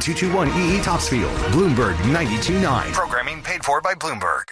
221EE Topsfield, Bloomberg 92.9. Programming paid for by Bloomberg.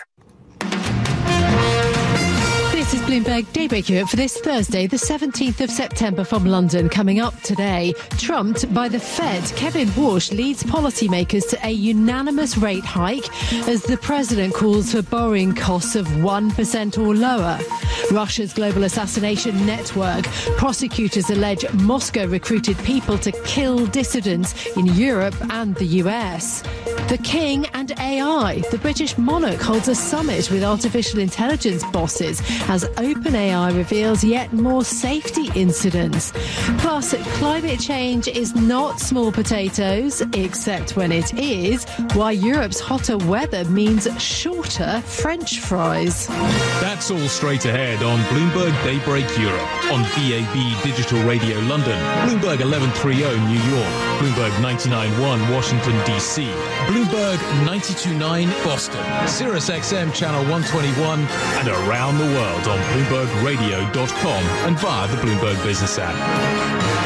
This is Bloomberg Daybreak Europe for this Thursday, the 17th of September from London. Coming up today, trumped by the Fed, Kevin Warsh leads policymakers to a unanimous rate hike as the president calls for borrowing costs of 1% or lower. Russia's global assassination network. Prosecutors allege Moscow recruited people to kill dissidents in Europe and the US. The King and AI. The British monarch holds a summit with artificial intelligence bosses as OpenAI reveals yet more safety incidents. Plus, climate change is not small potatoes, except when it is, why Europe's hotter weather means shorter French fries. That's all straight ahead on Bloomberg Daybreak Europe on DAB Digital Radio London, Bloomberg 1130 New York, Bloomberg 99.1 Washington, D.C., Bloomberg 92.9 Boston, Sirius XM Channel 121, and around the world on BloombergRadio.com and via the Bloomberg Business app.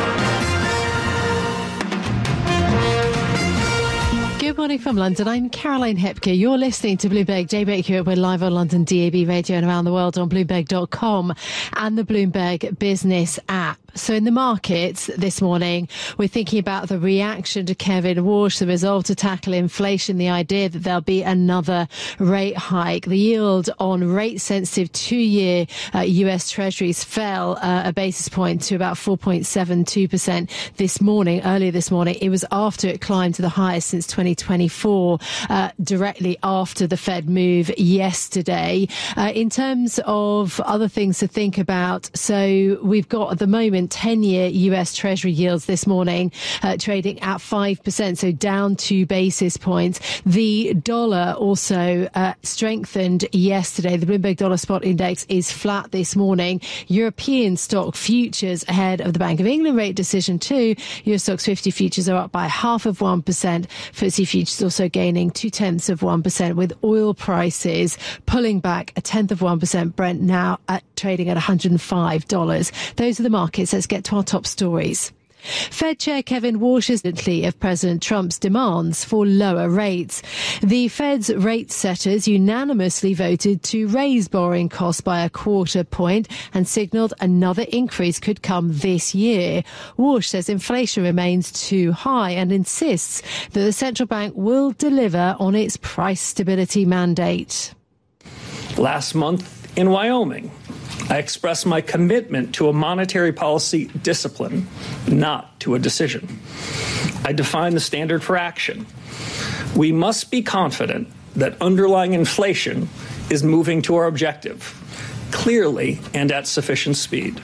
Good morning from London. I'm Caroline Hepker. You're listening to Bloomberg Daybreak Europe. We're live on London DAB Radio and around the world on Bloomberg.com and the Bloomberg Business app. So in the markets this morning, we're thinking about the reaction to Kevin Warsh, the resolve to tackle inflation, the idea that there'll be another rate hike. The yield on rate-sensitive 2-year US Treasuries fell a basis point to about 4.72% this morning. Earlier this morning, it was after it climbed to the highest since 2024, directly after the Fed move yesterday. In terms of other things to think about, so we've got at the moment 10-year US Treasury yields this morning trading at 5%, so down 2 basis points. The dollar also strengthened yesterday. The Bloomberg Dollar Spot Index is flat this morning. European stock futures ahead of the Bank of England rate decision too. US Stocks 50 futures are up by 0.5%. FTSE futures also gaining 0.2%, with oil prices pulling back 0.1%. Brent now trading at $105. Those are the markets. Let's get to our top stories. Fed Chair Kevin Warsh is of President Trump's demands for lower rates. The Fed's rate setters unanimously voted to raise borrowing costs by 0.25 point and signalled another increase could come this year. Warsh says inflation remains too high and insists that the central bank will deliver on its price stability mandate. Last month in Wyoming, I expressed my commitment to a monetary policy discipline, not to a decision. I defined the standard for action. We must be confident that underlying inflation is moving to our objective, clearly and at sufficient speed.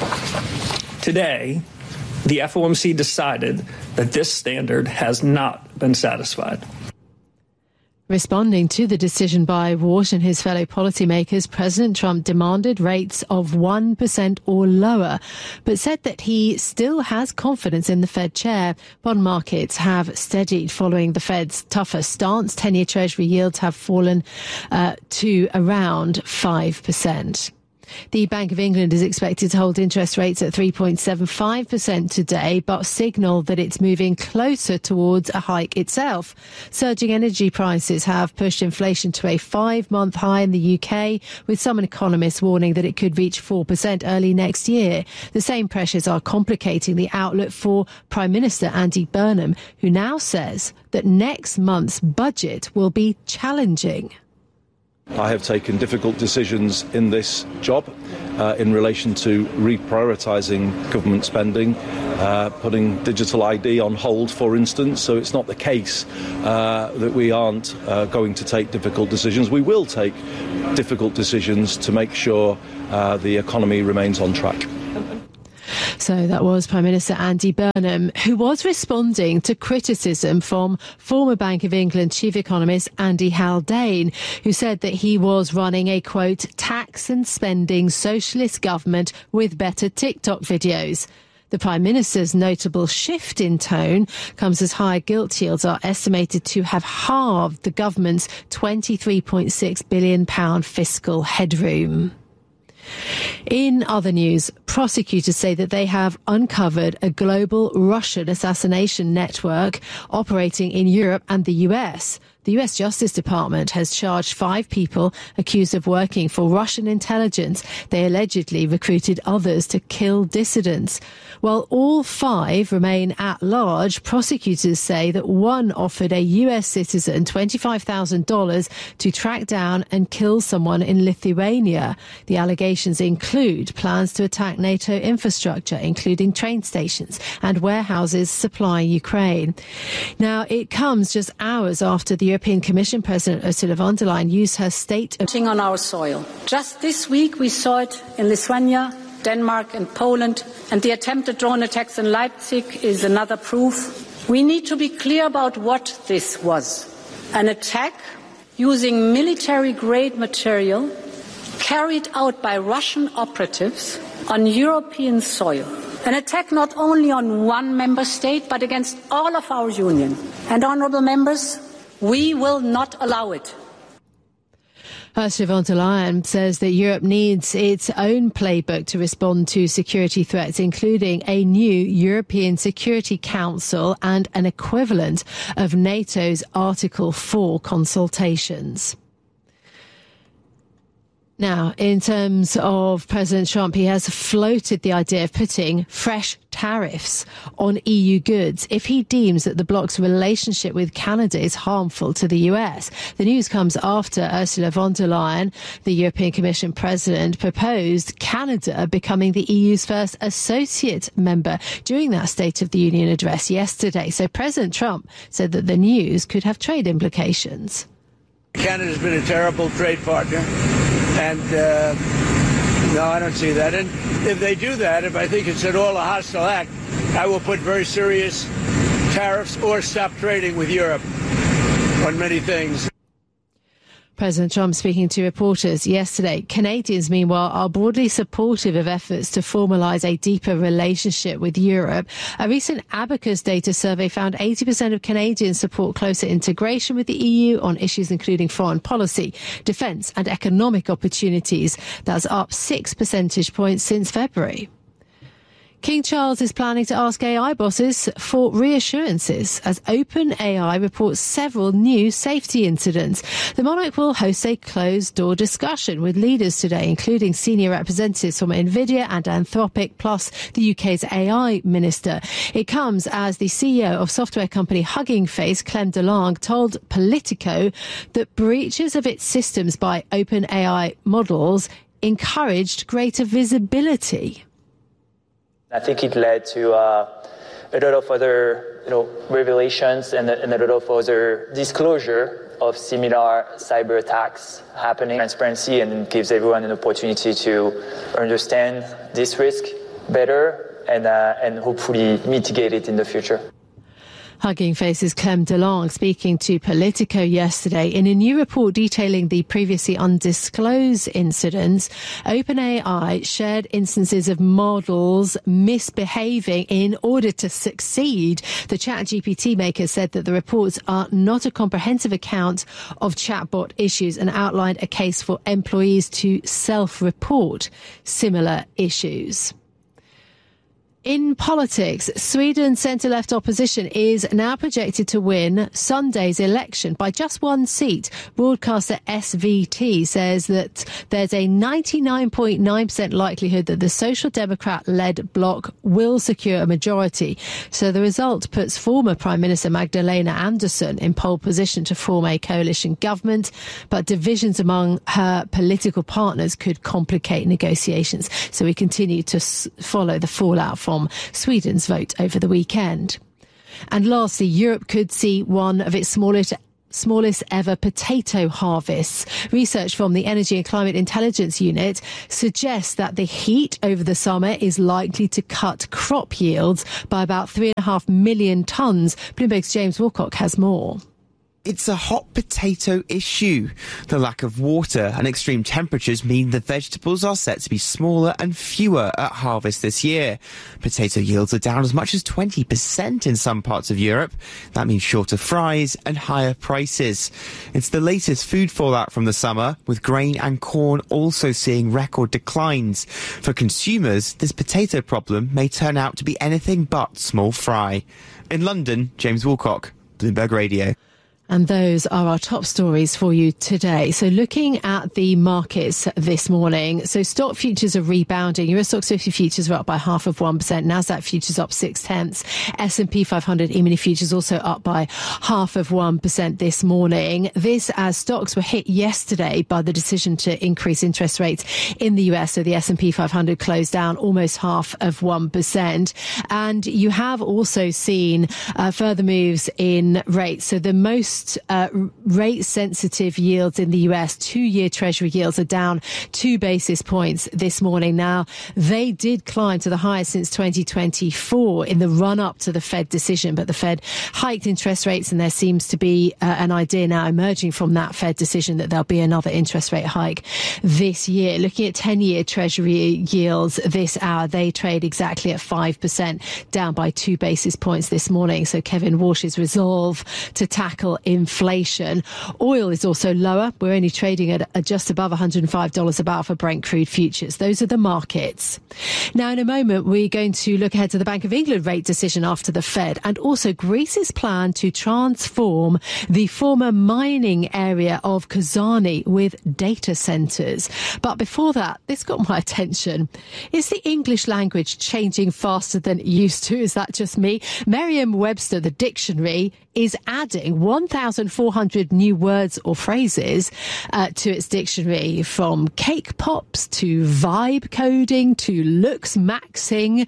Today, the FOMC decided that this standard has not been satisfied. Responding to the decision by Warsh and his fellow policymakers, President Trump demanded rates of 1% or lower, but said that he still has confidence in the Fed chair. Bond markets have steadied following the Fed's tougher stance. 10-year Treasury yields have fallen to around 5%. The Bank of England is expected to hold interest rates at 3.75% today, but signal that it's moving closer towards a hike itself. Surging energy prices have pushed inflation to a 5-month high in the UK, with some economists warning that it could reach 4% early next year. The same pressures are complicating the outlook for Prime Minister Andy Burnham, who now says that next month's budget will be challenging. I have taken difficult decisions in this job in relation to reprioritising government spending, putting digital ID on hold, for instance. So it's not the case that we aren't going to take difficult decisions. We will take difficult decisions to make sure the economy remains on track. So that was Prime Minister Andy Burnham, who was responding to criticism from former Bank of England chief economist Andy Haldane, who said that he was running a, quote, tax and spending socialist government with better TikTok videos. The Prime Minister's notable shift in tone comes as higher gilt yields are estimated to have halved the government's £23.6 billion fiscal headroom. In other news, prosecutors say that they have uncovered a global Russian assassination network operating in Europe and the US. The US Justice Department has charged 5 people accused of working for Russian intelligence. They allegedly recruited others to kill dissidents. While all 5 remain at large, prosecutors say that one offered a US citizen $25,000 to track down and kill someone in Lithuania. The allegations include plans to attack NATO infrastructure, including train stations and warehouses supplying Ukraine. Now, it comes just hours after the European Commission President Ursula von der Leyen used her state on our soil. Just this week we saw it in Lithuania, Denmark and Poland, and the attempted drone attacks in Leipzig is another proof. We need to be clear about what this was. An attack using military-grade material carried out by Russian operatives on European soil. An attack not only on one member state, but against all of our union. And, honourable members, we will not allow it. Ursula von der Leyen says that Europe needs its own playbook to respond to security threats, including a new European Security Council and an equivalent of NATO's Article 4 consultations. Now, in terms of President Trump, he has floated the idea of putting fresh tariffs on EU goods if he deems that the bloc's relationship with Canada is harmful to the US. The news comes after Ursula von der Leyen, the European Commission President, proposed Canada becoming the EU's first associate member during that State of the Union address yesterday. So President Trump said that the news could have trade implications. Canada's been a terrible trade partner, and no, I don't see that. And if they do that, if I think it's at all a hostile act, I will put very serious tariffs or stop trading with Europe on many things. President Trump speaking to reporters yesterday. Canadians, meanwhile, are broadly supportive of efforts to formalise a deeper relationship with Europe. A recent Abacus data survey found 80% of Canadians support closer integration with the EU on issues including foreign policy, defence and economic opportunities. That's up 6 percentage points since February. King Charles is planning to ask AI bosses for reassurances as OpenAI reports several new safety incidents. The monarch will host a closed-door discussion with leaders today, including senior representatives from NVIDIA and Anthropic, plus the UK's AI minister. It comes as the CEO of software company Hugging Face, Clem DeLong, told Politico that breaches of its systems by OpenAI models encouraged greater visibility. I think it led to a lot of other, revelations and a lot of other disclosure of similar cyber attacks happening. Transparency, and gives everyone an opportunity to understand this risk better and hopefully mitigate it in the future. Hugging Face's Clem DeLong speaking to Politico yesterday. In a new report detailing the previously undisclosed incidents, OpenAI shared instances of models misbehaving in order to succeed. The ChatGPT maker said that the reports are not a comprehensive account of chatbot issues and outlined a case for employees to self-report similar issues. In politics, Sweden's centre-left opposition is now projected to win Sunday's election by just one seat. Broadcaster SVT says that there's a 99.9% likelihood that the Social Democrat-led bloc will secure a majority. So the result puts former Prime Minister Magdalena Andersson in pole position to form a coalition government, but divisions among her political partners could complicate negotiations. So we continue to follow the fallout from Sweden's vote over the weekend. And lastly, Europe could see one of its smallest ever potato harvests. Research from the Energy and Climate Intelligence Unit suggests that the heat over the summer is likely to cut crop yields by about 3.5 million tonnes. Bloomberg's James Wilcock has more. it's a hot potato issue. The lack of water and extreme temperatures mean the vegetables are set to be smaller and fewer at harvest this year. Potato yields are down as much as 20% in some parts of Europe. That means shorter fries and higher prices. It's the latest food fallout from the summer, with grain and corn also seeing record declines. For consumers, this potato problem may turn out to be anything but small fry. In London, James Woolcock, Bloomberg Radio. And those are our top stories for you today. So looking at the markets this morning, so stock futures are rebounding. US Stocks 50 futures are up by 0.5%. Nasdaq futures up 0.6. S&P 500 E-mini futures also up by 0.5% this morning. This as stocks were hit yesterday by the decision to increase interest rates in the US. So the S&P 500 closed down almost 0.5%. And you have also seen further moves in rates. So the most rate-sensitive yields in the US, 2-year Treasury yields are down 2 basis points this morning. Now, they did climb to the highest since 2024 in the run-up to the Fed decision, but the Fed hiked interest rates, and there seems to be an idea now emerging from that Fed decision that there'll be another interest rate hike this year. Looking at 10-year Treasury yields this hour, they trade exactly at 5%, down by 2 basis points this morning. So Kevin Warsh's resolve to tackle inflation. Oil is also lower. We're only trading at just above $105 a barrel for Brent crude futures. Those are the markets. Now, in a moment, we're going to look ahead to the Bank of England rate decision after the Fed, and also Greece's plan to transform the former mining area of Kozani with data centres. But before that, this got my attention. Is the English language changing faster than it used to? Is that just me? Merriam-Webster, the dictionary, is adding 1,400 new words or phrases to its dictionary, from cake pops to vibe coding to looks maxing.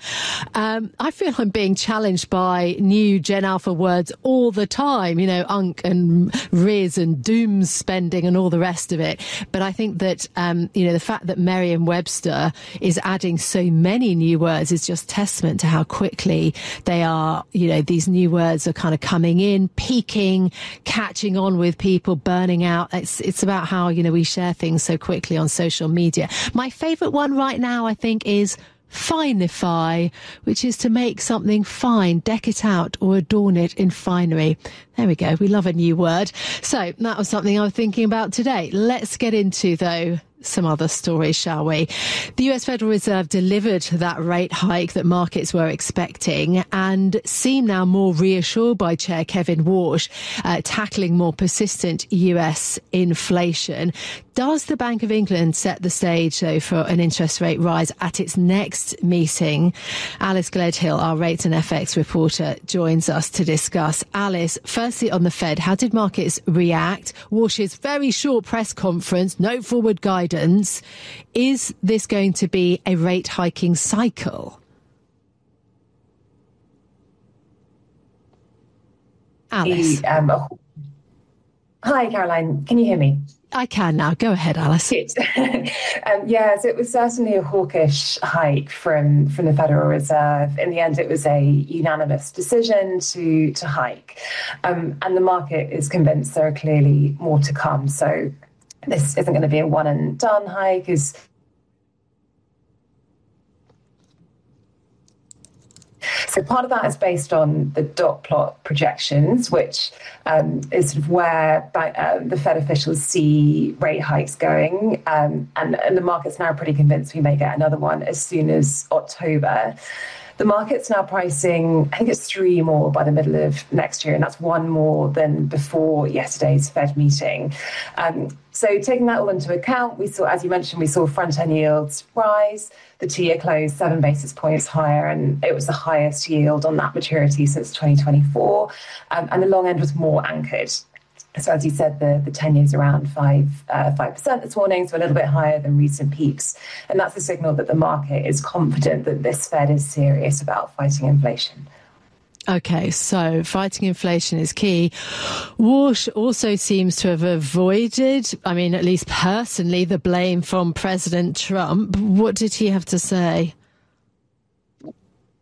I feel I'm being challenged by new Gen Alpha words all the time, you know, unk and riz and doom spending and all the rest of it. But I think that, the fact that Merriam-Webster is adding so many new words is just testament to how quickly they are, these new words are kind of coming in, peaking, catching on with people, burning out. It's about how, we share things so quickly on social media. My favourite one right now, I think, is finify, which is to make something fine, deck it out or adorn it in finery. There we go. We love a new word. So that was something I was thinking about today. Let's get into, though, some other stories, shall we? The US Federal Reserve delivered that rate hike that markets were expecting and seem now more reassured by Chair Kevin Warsh, tackling more persistent US inflation. Does the Bank of England set the stage, though, for an interest rate rise at its next meeting? Alice Gledhill, our rates and FX reporter, joins us to discuss. Alice, firstly on the Fed, how did markets react? Warsh's very short press conference, no forward guidance. Is this going to be a rate hiking cycle? Alice. Hi, Caroline. Can you hear me? I can now. Go ahead, Alice. So it was certainly a hawkish hike from the Federal Reserve. In the end, it was a unanimous decision to hike. And the market is convinced there are clearly more to come. So this isn't going to be a one and done hike. So part of that is based on the dot plot projections, which is sort of where the Fed officials see rate hikes going. And the market's now pretty convinced we may get another one as soon as October. The market's now pricing, I think it's 3 more by the middle of next year, and that's 1 more than before yesterday's Fed meeting. So taking that all into account, we saw, as you mentioned, we saw front-end yields rise. The 2-year closed 7 basis points higher, and it was the highest yield on that maturity since 2024. And the long end was more anchored. So as you said, the 10 years around 5% this morning, so a little bit higher than recent peaks. And that's a signal that the market is confident that this Fed is serious about fighting inflation. OK, so fighting inflation is key. Warsh also seems to have avoided, at least personally, the blame from President Trump. What did he have to say?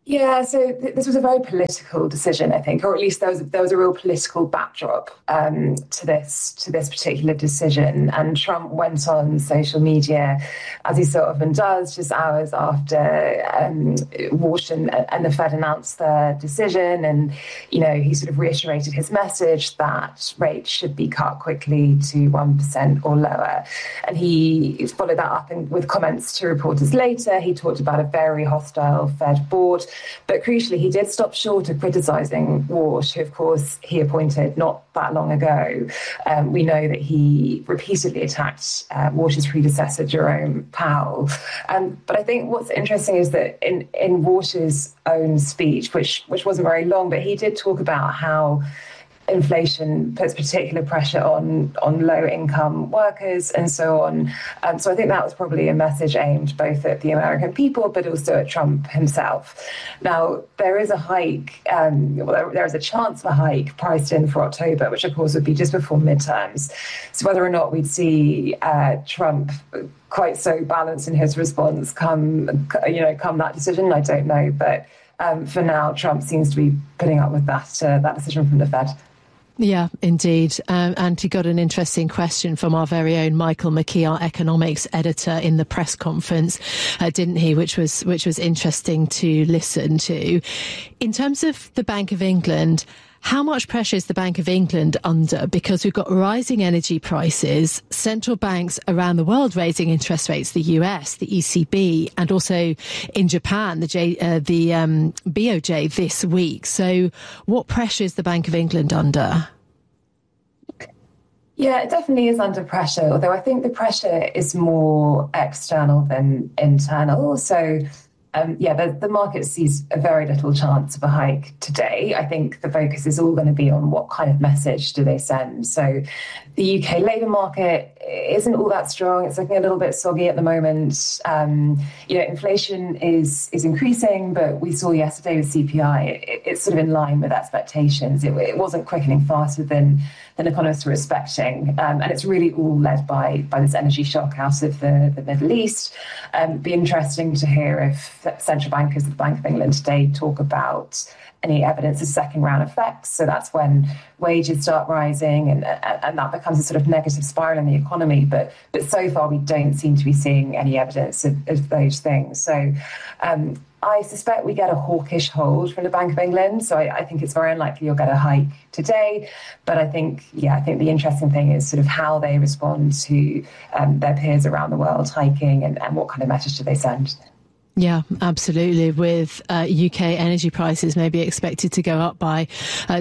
Yeah, so this was a very political decision, I think, or at least there was a real political backdrop to this particular decision. And Trump went on social media, as he so often does, just hours after Walsh and the Fed announced their decision, and he sort of reiterated his message that rates should be cut quickly to 1% or lower. And he followed that up with comments to reporters later. He talked about a very hostile Fed board. But crucially, he did stop short of criticising Walsh, who, of course, he appointed not that long ago. We know that he repeatedly attacked Walsh's predecessor, Jerome Powell. But I think what's interesting is that in Walsh's own speech, which wasn't very long, but he did talk about how inflation puts particular pressure on low-income workers and so on. So I think that was probably a message aimed both at the American people, but also at Trump himself. Now, there is a hike, there is a chance of a hike priced in for October, which of course would be just before midterms. So whether or not we'd see Trump quite so balanced in his response come that decision, I don't know. But for now, Trump seems to be putting up with that decision from the Fed. Yeah, indeed. And he got an interesting question from our very own Michael McKee, our economics editor, in the press conference, didn't he? Which was interesting to listen to. In terms of the Bank of England, how much pressure is the Bank of England under? Because we've got rising energy prices, central banks around the world raising interest rates, the US, the ECB, and also in Japan, the BOJ this week. So what pressure is the Bank of England under? Yeah, it definitely is under pressure, although I think the pressure is more external than internal. So the market sees a very little chance of a hike today. I think the focus is all going to be on what kind of message do they send. So the UK labour market isn't all that strong. It's looking a little bit soggy at the moment. Inflation is increasing, but we saw yesterday with CPI, it's sort of in line with expectations. It wasn't quickening faster than economists were expecting. And it's really all led by this energy shock out of the Middle East. It'd be interesting to hear if central bankers of the Bank of England today talk about any evidence of second round effects. So that's when wages start rising and that becomes a sort of negative spiral in the economy. But so far, we don't seem to be seeing any evidence of those things. So I suspect we get a hawkish hold from the Bank of England. So I think it's very unlikely you'll get a hike today. But I think the interesting thing is sort of how they respond to their peers around the world hiking and what kind of message do they send. Yeah, absolutely. With UK energy prices maybe expected to go up by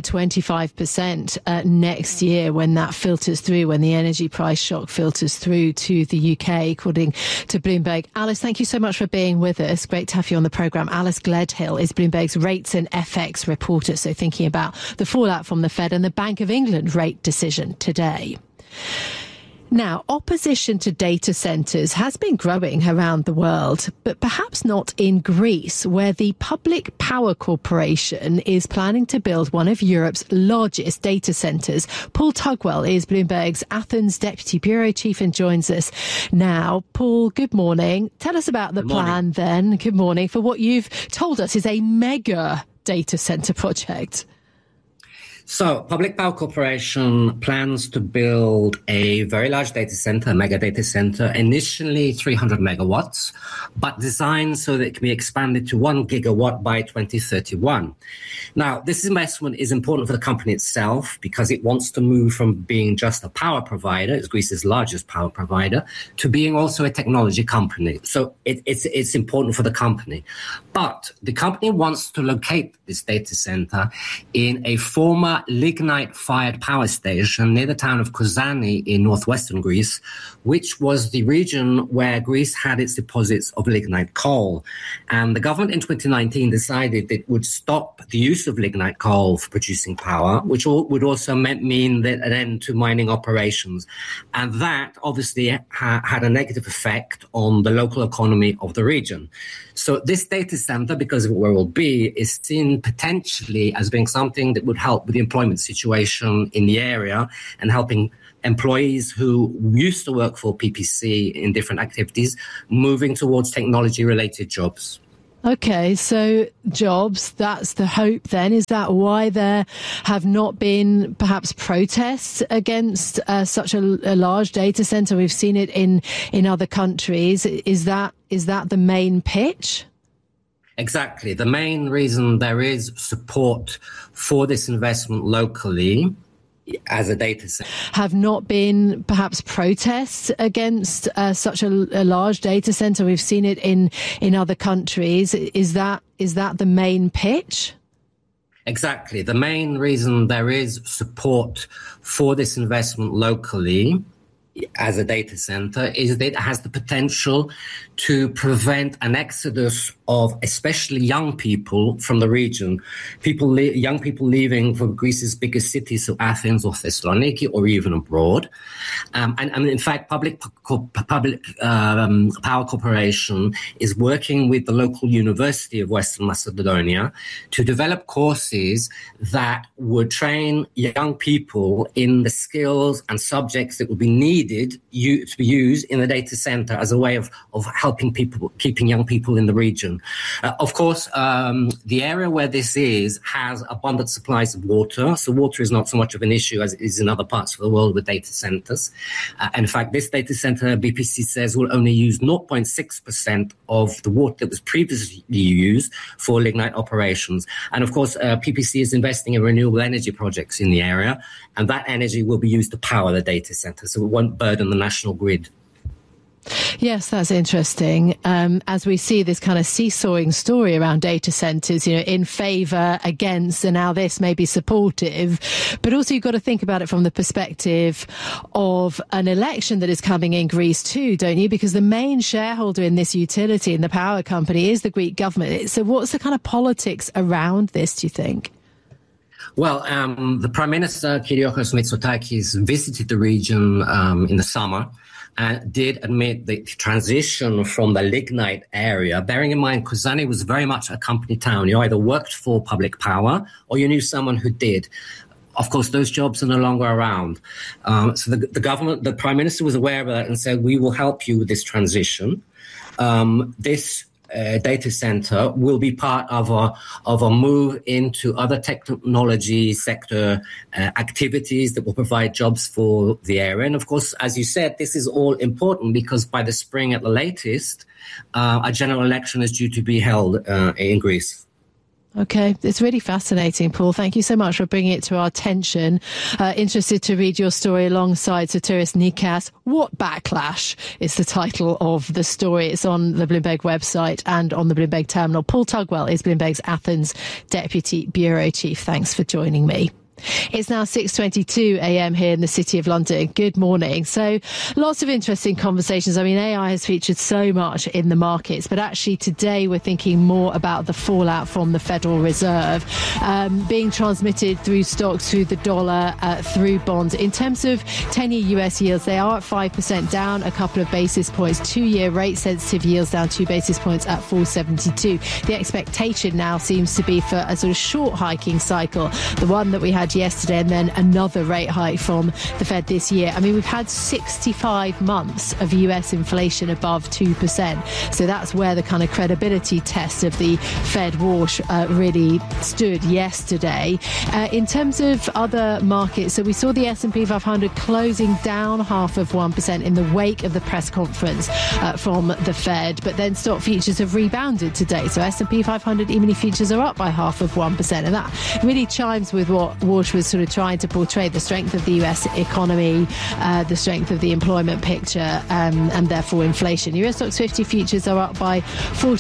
25% next year when that filters through, when the energy price shock filters through to the UK, according to Bloomberg. Alice, thank you so much for being with us. Great to have you on the programme. Alice Gledhill is Bloomberg's rates and FX reporter, so thinking about the fallout from the Fed and the Bank of England rate decision today. Now, opposition to data centres has been growing around the world, but perhaps not in Greece, where the Public Power Corporation is planning to build one of Europe's largest data centres. Paul Tugwell is Bloomberg's Athens Deputy Bureau Chief and joins us now. Paul, good morning. Tell us about the plan then. Good morning. For what you've told us is a mega data centre project. So, Public Power Corporation plans to build a very large data center, a mega data center, initially 300 megawatts, but designed so that it can be expanded to 1 gigawatt by 2031. Now, this investment is important for the company itself because it wants to move from being just a power provider, it's Greece's largest power provider, to being also a technology company. So it's important for the company. But the company wants to locate this data center in a former lignite-fired power station near the town of Kozani in northwestern Greece, which was the region where Greece had its deposits of lignite coal. And the government in 2019 decided it would stop the use of lignite coal for producing power, which would also mean that an end to mining operations. And that obviously had a negative effect on the local economy of the region. So this data center, because of where it will be, is seen potentially as being something that would help with the employment situation in the area and helping employees who used to work for PPC in different activities moving towards technology-related jobs. Okay, so jobs, that's the hope then. Is that why there have not been perhaps protests against such a large data centre? We've seen it in other countries. Is that the main pitch? Exactly. The main reason there is support for this investment locally as a data center have not been perhaps protests against such a large data center. We've seen it in other countries. Is that the main pitch? Exactly. The main reason there is support for this investment locally as a data center is that it has the potential to prevent an exodus of especially young people from the region, young people leaving from Greece's biggest cities, so Athens or Thessaloniki, or even abroad. And in fact, Public Power Corporation is working with the local University of Western Macedonia to develop courses that would train young people in the skills and subjects that would be needed to be used in the data center as a way of helping people, keeping young people in the region. Of course, the area where this has abundant supplies of water, so water is not so much of an issue as it is in other parts of the world with data centers. In fact, this data center, BPC says, will only use 0.6% of the water that was previously used for lignite operations. And of course, PPC is investing in renewable energy projects in the area, and that energy will be used to power the data center, so it won't burden the national grid. Yes, that's interesting. As we see this kind of seesawing story around data centres, in favour, against, and now this may be supportive. But also you've got to think about it from the perspective of an election that is coming in Greece too, don't you? Because the main shareholder in this utility, in the power company, is the Greek government. So what's the kind of politics around this, do you think? Well, the Prime Minister, Kyriakos Mitsotakis, visited the region in the summer and did admit the transition from the lignite area, bearing in mind Kozani was very much a company town. You either worked for Public Power or you knew someone who did. Of course, those jobs are no longer around. So the government, the Prime Minister was aware of that and said, we will help you with this transition. This data center will be part of a move into other technology sector activities that will provide jobs for the area. And of course, as you said, this is all important because by the spring at the latest, a general election is due to be held in Greece. Okay, it's really fascinating, Paul. Thank you so much for bringing it to our attention. Interested to read your story alongside Sotiris Nikas. What Backlash is the title of the story. It's on the Bloomberg website and on the Bloomberg terminal. Paul Tugwell is Bloomberg's Athens Deputy Bureau Chief. Thanks for joining me. It's now 6:22 a.m. here in the City of London. Good morning. So lots of interesting conversations. I mean, AI has featured so much in the markets, but actually today we're thinking more about the fallout from the Federal Reserve being transmitted through stocks, through the dollar, through bonds. In terms of 10-year US yields, they are at 5% down a couple of basis points. 2-year rate sensitive yields down 2 basis points at 4.72. The expectation now seems to be for a sort of short hiking cycle, the one that we had yesterday, and then another rate hike from the Fed this year. I mean, we've had 65 months of US inflation above 2%. So that's where the kind of credibility test of the Fed wash really stood yesterday. In terms of other markets, so we saw the S&P 500 closing down 0.5% in the wake of the press conference from the Fed, but then stock futures have rebounded today. So S&P 500 E-mini futures are up by 0.5%, and that really chimes with what Walsh was sort of trying to portray, the strength of the US economy, the strength of the employment picture, and therefore inflation. US stocks 50 futures are up by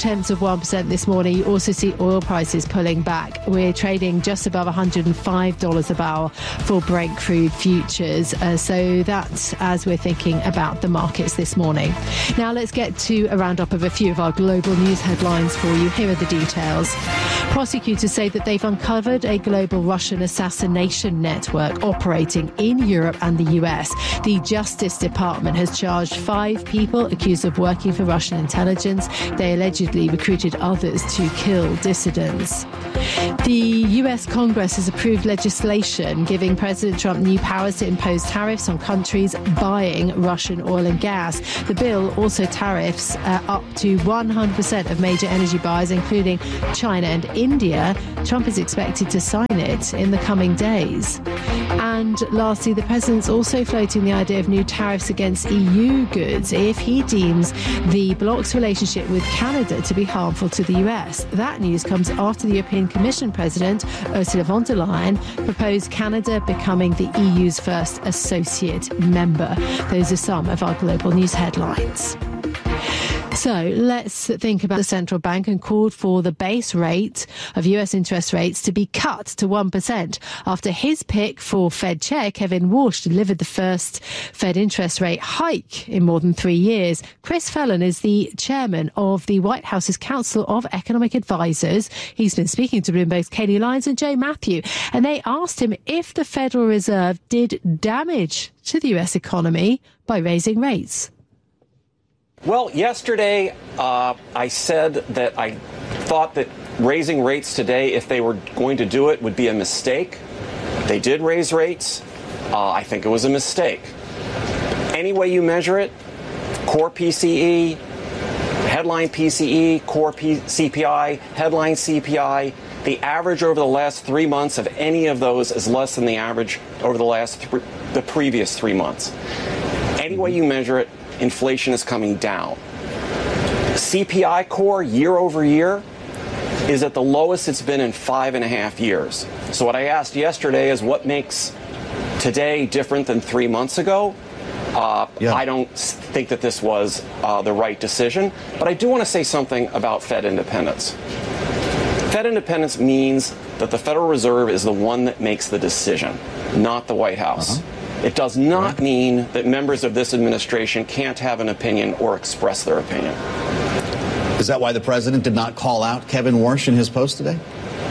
0.4% this morning. You also see oil prices pulling back. We're trading just above $105 a barrel for Brent crude futures. So that's as we're thinking about the markets this morning. Now let's get to a roundup of a few of our global news headlines for you. Here are the details. Prosecutors say that they've uncovered a global Russian assassination assassination network operating in Europe and the US. The Justice Department has charged 5 people accused of working for Russian intelligence. They allegedly recruited others to kill dissidents. The US Congress has approved legislation giving President Trump new powers to impose tariffs on countries buying Russian oil and gas. The bill also tariffs up to 100% of major energy buyers, including China and India. Trump is expected to sign it in the coming days. And lastly, the president's also floating the idea of new tariffs against EU goods if he deems the bloc's relationship with Canada to be harmful to the US. That news comes after the European Commission President, Ursula von der Leyen, proposed Canada becoming the EU's first associate member. Those are some of our global news headlines. So let's think about the central bank and called for the base rate of US interest rates to be cut to 1% after his pick for Fed chair, Kevin Warsh, delivered the first Fed interest rate hike in more than 3 years. Chris Fallon is the chairman of the White House's Council of Economic Advisors. He's been speaking to Bloomberg's Katie Lyons and Joe Matthew, and they asked him if the Federal Reserve did damage to the US economy by raising rates. Well, yesterday I said that I thought that raising rates today, if they were going to do it, would be a mistake. They did raise rates. I think it was a mistake. Any way you measure it, core PCE, headline PCE, core CPI, headline CPI, the average over the last 3 months of any of those is less than the average over the previous 3 months. Any way you measure it, inflation is coming down. CPI core year over year is at the lowest it's been in 5.5 years. So what I asked yesterday is what makes today different than 3 months ago? I don't think that this was the right decision, but I do want to say something about Fed independence. Fed independence means that the Federal Reserve is the one that makes the decision, not the White House. It does not mean that members of this administration can't have an opinion or express their opinion. Is that why the president did not call out Kevin Warsh in his post today?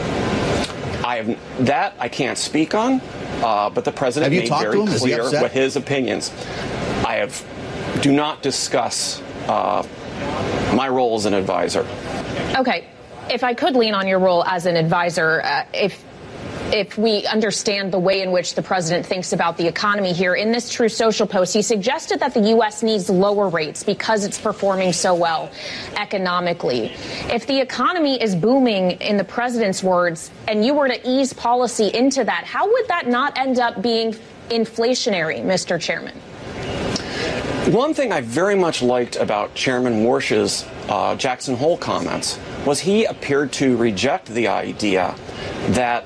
I can't speak on, but the president made very clear what his opinions. Do not discuss my role as an advisor. Okay. If I could lean on your role as an advisor, if we understand the way in which the president thinks about the economy here, in this True Social post, he suggested that the U.S. needs lower rates because it's performing so well economically. If the economy is booming, in the president's words, and you were to ease policy into that, how would that not end up being inflationary, Mr. Chairman? One thing I very much liked about Chairman Warsh's Jackson Hole comments was he appeared to reject the idea that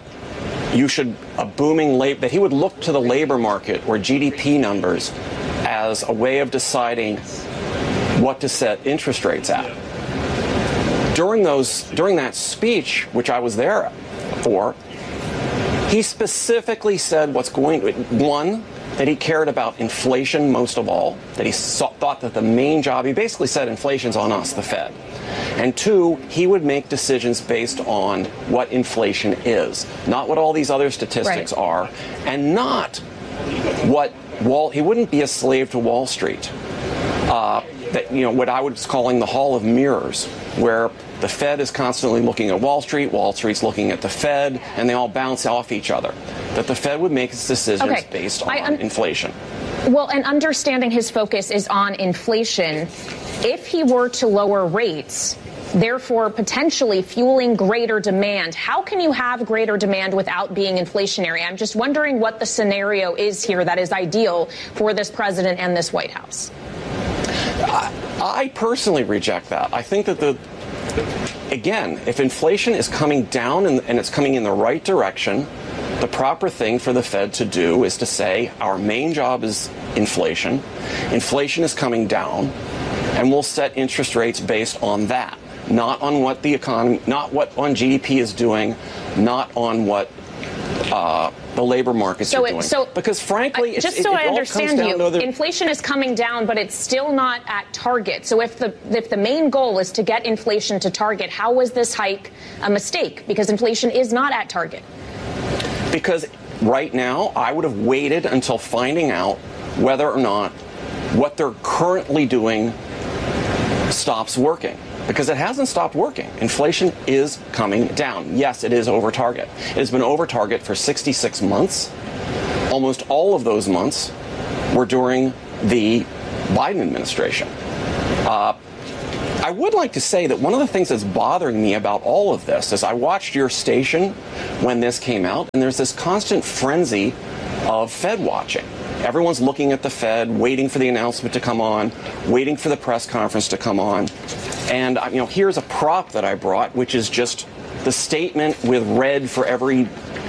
that he would look to the labor market or GDP numbers as a way of deciding what to set interest rates at. During that speech, which I was there for, he specifically said one, that he cared about inflation most of all, that he thought that the main job, he basically said inflation's on us, the Fed. And 2, he would make decisions based on what inflation is, not what all these other statistics are, and not he wouldn't be a slave to Wall Street. What I was calling the Hall of Mirrors, where the Fed is constantly looking at Wall Street's looking at the Fed, and they all bounce off each other. That the Fed would make its decisions based on inflation. Well, and understanding his focus is on inflation, if he were to lower rates, therefore potentially fueling greater demand, how can you have greater demand without being inflationary? I'm just wondering what the scenario is here that is ideal for this president and this White House. I personally reject that. I think that again, if inflation is coming down and it's coming in the right direction, the proper thing for the Fed to do is to say our main job is inflation. Inflation is coming down, and we'll set interest rates based on that, not on what the economy, not what on GDP is doing, not on what the labor markets are doing. Because frankly, I understand you, inflation is coming down, but it's still not at target. So if the main goal is to get inflation to target, how was this hike a mistake? Because inflation is not at target. Because right now, I would have waited until finding out whether or not what they're currently doing stops working. Because it hasn't stopped working. Inflation is coming down. Yes, it is over target. It has been over target for 66 months. Almost all of those months were during the Biden administration. I would like to say that one of the things that's bothering me about all of this is I watched your station when this came out, and there's this constant frenzy of Fed watching. Everyone's looking at the Fed, waiting for the announcement to come on, waiting for the press conference to come on. And, here's a prop that I brought, which is just the statement with red for every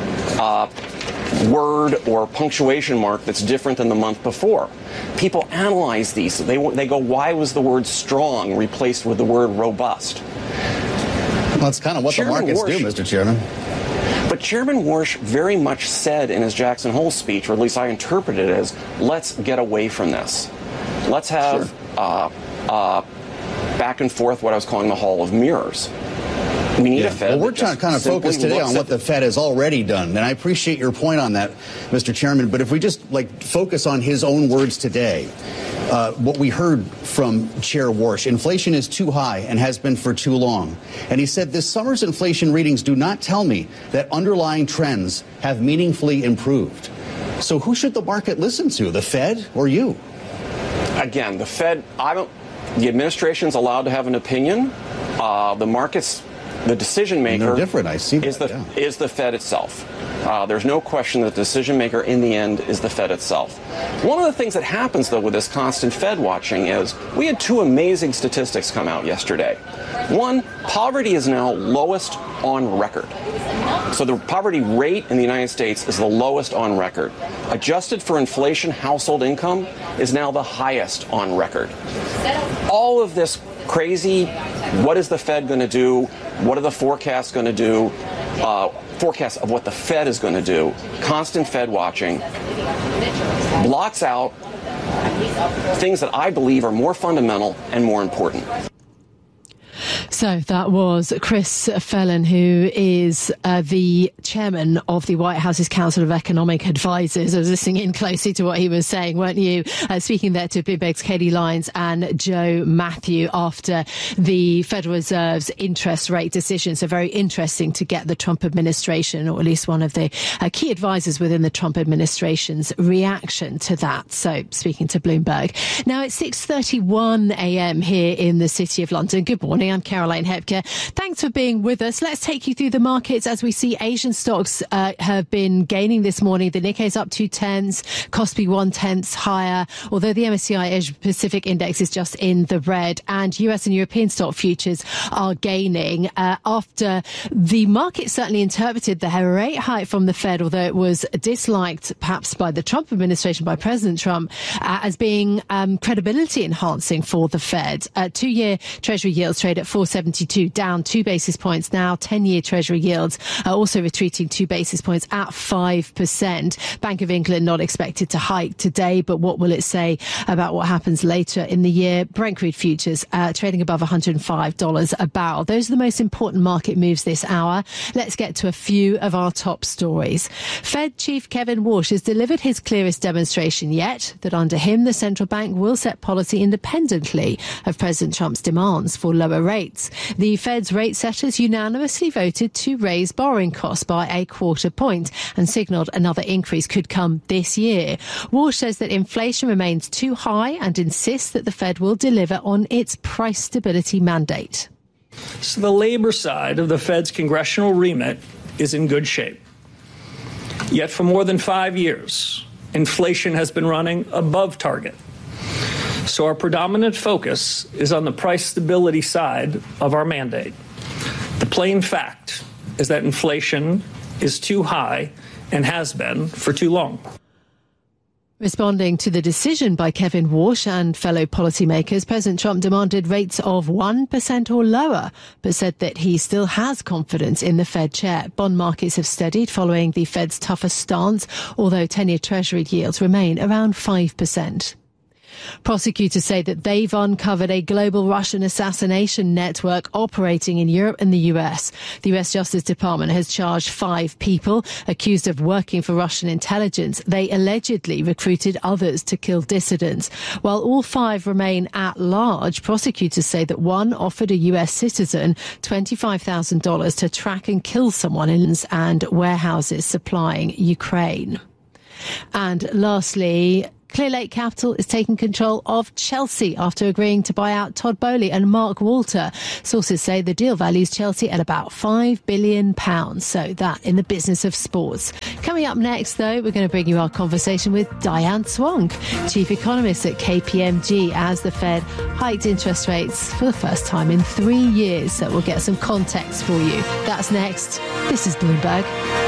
word or punctuation mark that's different than the month before. People analyze these. They go, why was the word strong replaced with the word robust? Well, that's kind of what the markets do, Mr. Chairman. But Chairman Warsh very much said in his Jackson Hole speech, or at least I interpret it as, let's get away from this. Let's have back and forth what I was calling the Hall of Mirrors. We need a Fed. Well, we're trying to kind of focus today on what the Fed has already done. And I appreciate your point on that, Mr. Chairman. But if we just focus on his own words today, what we heard from Chair Warsh, inflation is too high and has been for too long. And he said this summer's inflation readings do not tell me that underlying trends have meaningfully improved. So who should the market listen to, the Fed or you? Again, the Fed, the administration's allowed to have an opinion. The markets, the decision maker is the Fed itself. There's no question that the decision maker in the end is the Fed itself. One of the things that happens, though, with this constant Fed watching is we had two amazing statistics come out yesterday. One, poverty is now lowest on record. So the poverty rate in the United States is the lowest on record. Adjusted for inflation, household income is now the highest on record. All of this crazy, what is the Fed going to do? What are the forecasts going to do? Forecasts of what the Fed is going to do. Constant Fed watching blocks out things that I believe are more fundamental and more important. So that was Chris Phelan, who is the chairman of the White House's Council of Economic Advisors. I was listening in closely to what he was saying, weren't you? Speaking there to Bloomberg's Katie Lyons and Joe Matthew after the Federal Reserve's interest rate decision. So very interesting to get the Trump administration, or at least one of the key advisors within the Trump administration's reaction to that. So speaking to Bloomberg. Now it's 6:31 a.m. here in the City of London. Good morning. I'm Caroline Hepker. Thanks for being with us. Let's take you through the markets as we see Asian stocks have been gaining this morning. The Nikkei's up 0.2, Kospi 0.1 higher, although the MSCI Asia Pacific Index is just in the red, and US and European stock futures are gaining after the market certainly interpreted the rate hike from the Fed, although it was disliked perhaps by the Trump administration, by President Trump, as being credibility enhancing for the Fed. 2-year Treasury yields trade at 4.72, down 2 basis points now. 10-year Treasury yields are also retreating 2 basis points at 5%. Bank of England not expected to hike today, but what will it say about what happens later in the year? Brent crude futures trading above $105 a barrel. Those are the most important market moves this hour. Let's get to a few of our top stories. Fed Chief Kevin Warsh has delivered his clearest demonstration yet that under him, the central bank will set policy independently of President Trump's demands for lower rates. The Fed's rate setters unanimously voted to raise borrowing costs by 1/4 point and signalled another increase could come this year. Warsh says that inflation remains too high and insists that the Fed will deliver on its price stability mandate. So the labor side of the Fed's congressional remit is in good shape. Yet for more than 5 years, inflation has been running above target. So our predominant focus is on the price stability side of our mandate. The plain fact is that inflation is too high and has been for too long. Responding to the decision by Kevin Warsh and fellow policymakers, President Trump demanded rates of 1% or lower, but said that he still has confidence in the Fed chair. Bond markets have steadied following the Fed's tougher stance, although 10-year Treasury yields remain around 5%. Prosecutors say that they've uncovered a global Russian assassination network operating in Europe and the US. The US Justice Department has charged 5 people accused of working for Russian intelligence. They allegedly recruited others to kill dissidents. While all 5 remain at large, prosecutors say that one offered a US citizen $25,000 to track and kill someone in and warehouses supplying Ukraine. And lastly, Clear Lake Capital is taking control of Chelsea after agreeing to buy out Todd Boehly and Mark Walter. Sources say the deal values Chelsea at about £5 billion. So that in the business of sports. Coming up next, though, we're going to bring you our conversation with Diane Swong, chief economist at KPMG, as the Fed hiked interest rates for the first time in 3 years. So we'll get some context for you. That's next. This is Bloomberg.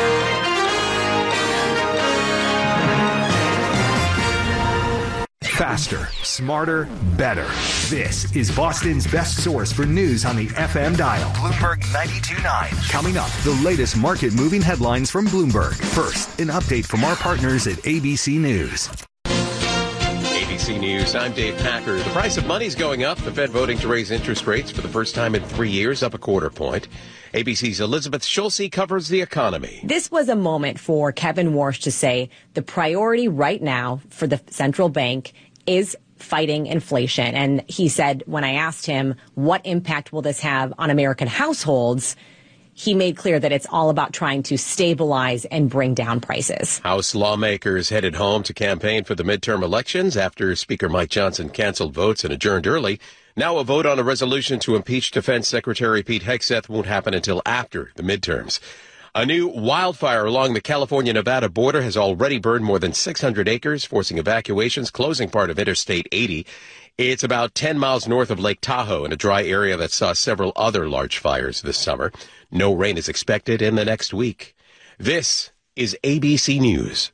Faster, smarter, better. This is Boston's best source for news on the FM dial. Bloomberg 92.9. Coming up, the latest market-moving headlines from Bloomberg. First, an update from our partners at ABC News. ABC News, I'm Dave Packer. The price of money is going up. The Fed voting to raise interest rates for the first time in 3 years, up a quarter point. ABC's Elizabeth Schulze covers the economy. This was a moment for Kevin Warsh to say the priority right now for the central bank is fighting inflation. And he said, when I asked him, what impact will this have on American households? He made clear that it's all about trying to stabilize and bring down prices. House lawmakers headed home to campaign for the midterm elections after Speaker Mike Johnson canceled votes and adjourned early. Now a vote on a resolution to impeach Defense Secretary Pete Hegseth won't happen until after the midterms. A new wildfire along the California-Nevada border has already burned more than 600 acres, forcing evacuations, closing part of Interstate 80. It's about 10 miles north of Lake Tahoe in a dry area that saw several other large fires this summer. No rain is expected in the next week. This is ABC News.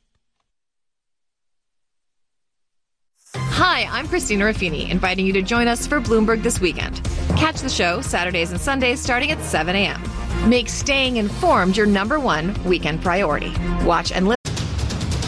Hi, I'm Christina Ruffini, inviting you to join us for Bloomberg This Weekend. Catch the show Saturdays and Sundays starting at 7 a.m. Make staying informed your #1 weekend priority. Watch and listen